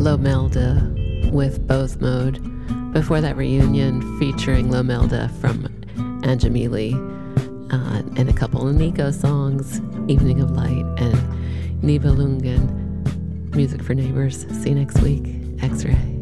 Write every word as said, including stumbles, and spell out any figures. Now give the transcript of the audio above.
Lomelda with Both Mode. Before that, Reunion featuring Lomelda from Anjamili, uh, and a couple of Nico songs, Evening of Light and Nibelungen. Music for Neighbors. See you next week. X-Ray.